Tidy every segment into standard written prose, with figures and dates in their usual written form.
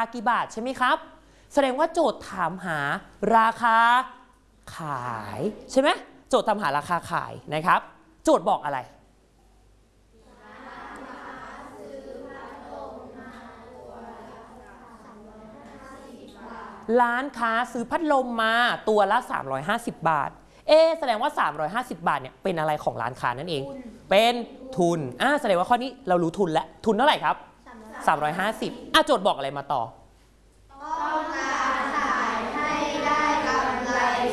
กี่บาทใช่ไหมครับแสดงว่าโจทย์ถามหาราคาขายใช่ไหมโจทย์ถามหาราคาขายนะครับโจทย์บอกอะไรร้านค้าซื้อพัดลมมาตัวละ350 บาทแสดงว่า350 บาทเนี่ยเป็นอะไรของร้านค้านั่นเองเป็นทุนแสดงว่าข้อนี้เรารู้ทุนแล้วทุนเท่าไหร่ครับ350โจทย์บอกอะไรมาต่อต้องการขายให้ได้กำไร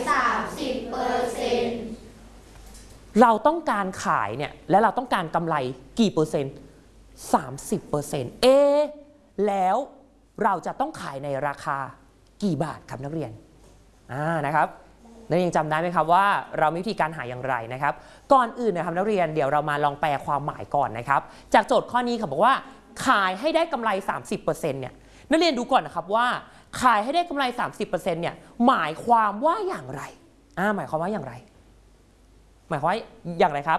30% เราต้องการขายเนี่ยและเราต้องการกำไรกี่เปอร์เซ็นต์30%แล้วเราจะต้องขายในราคากี่บาทครับนักเรียนนะครับนักเรียนจำได้ไหมครับว่าเรามีวิธีการหาอย่างไรนะครับก่อนอื่นนะครับนักเรียนเดี๋ยวเรามาลองแปลความหมายก่อนนะครับจากโจทย์ข้อนี้เขาบอกว่าขายให้ได้กำไร 30% เนี่ยนักเรียนดูก่อนนะครับว่าขายให้ได้กำไร 30% เนี่ยหมายความว่าอย่างไรหมายความว่าอย่างไรหมายความว่าอย่างไรครับ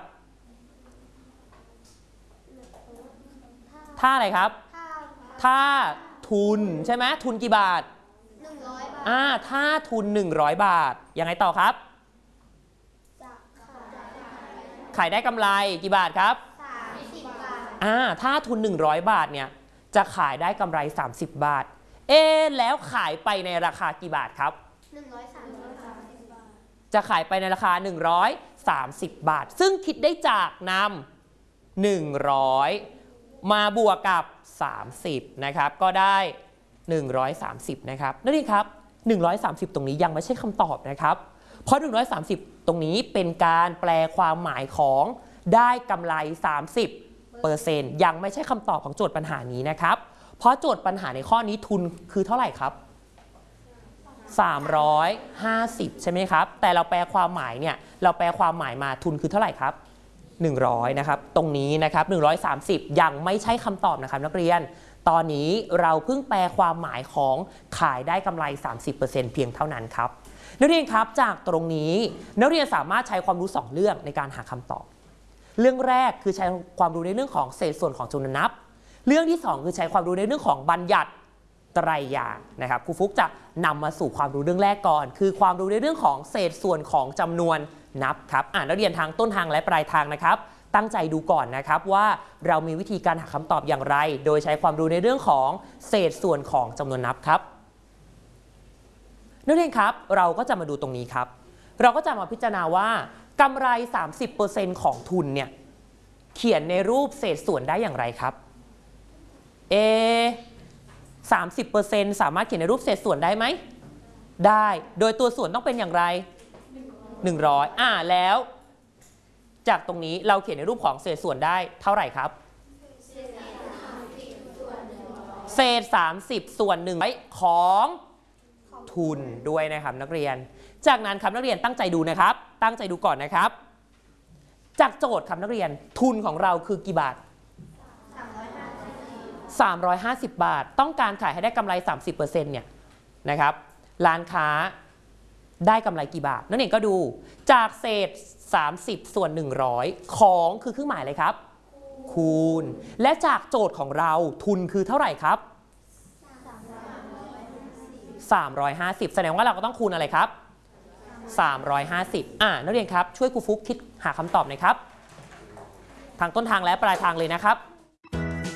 ถ้าอะไรครับถ้าทุนใช่ไหมทุนกี่บาท 100 บาทถ้าทุน100 บาทยังไงต่อครับขายได้กำไรกี่บาทครับ 30 บาทถ้าทุน100 บาทเนี่ยจะขายได้กำไร30 บาทแล้วขายไปในราคากี่บาทครับ 130 บาทจะขายไปในราคา130 บาทซึ่งคิดได้จากนำ100มาบวกกับ30นะครับก็ได้130นะครับนั่นเองครับ130ตรงนี้ยังไม่ใช่คำตอบนะครับเพราะ130ตรงนี้เป็นการแปลความหมายของได้กำไร 30% ยังไม่ใช่คำตอบของโจทย์ปัญหานี้นะครับเพราะโจทย์ปัญหาในข้อนี้ทุนคือเท่าไหร่ครับ350ใช่ไหมครับแต่เราแปลความหมายเนี่ยเราแปลความหมายมาทุนคือเท่าไหร่ครับ100นะครับตรงนี้นะครับ130ยังไม่ใช่คำตอบนะครับนักเรียนตอนนี้เราเพิ่งแปลความหมายของขายได้กำไร 30% เพียงเท่านั้นครับนักเรียนครับจากตรงนี้นักเรียนสามารถใช้ความรู้2เรื่องในการหาคำตอบเรื่องแรกคือใช้ความรู้ในเรื่องของเศษส่วนของจำนวนนับเรื่องที่2คือใช้ความรู้ในเรื่องของบัญญัติไตรยางค์นะครับครูฟุกจะนำมาสู่ความรู้เรื่องแรกก่อนคือความรู้ในเรื่องของเศษส่วนของจำนวนนับครับนักเรียนทางต้นทางและปลายทางนะครับตั้งใจดูก่อนนะครับว่าเรามีวิธีการหาคำตอบอย่างไรโดยใช้ความรู้ในเรื่องของเศษส่วนของจำนวนนับครับนักเรียนครับเราก็จะมาดูตรงนี้ครับเราก็จะมาพิจารณาว่ากำไร 30% ของทุนเนี่ยเขียนในรูปเศษส่วนได้อย่างไรครับ30% สามารถเขียนในรูปเศษส่วนได้ไหมได้โดยตัวส่วนต้องเป็นอย่างไร100แล้วจากตรงนี้เราเขียนในรูปของเศษส่วนได้เท่าไหร่ครับเศษ30ส่วน1ของทุนด้วยนะครับนักเรียนจากนั้นครับนักเรียนตั้งใจดูนะครับตั้งใจดูก่อนนะครับจากโจทย์ครับนักเรียนทุนของเราคือกี่บาท350 บาทต้องการขายให้ได้กำไร 30% เนี่ยนะครับร้านค้าได้กำไรกี่บาทนักเรียนก็ดูจากเศษ30ส่วน100ของคือเครื่องหมายอะไรครับคูณและจากโจทย์ของเราทุนคือเท่าไหร่ครับ350แสดงว่าเราก็ต้องคูณอะไรครับ350นักเรียนครับช่วยครูฟุกคิดหาคำตอบหน่อยครับทางต้นทางและปลายทางเลยนะครับ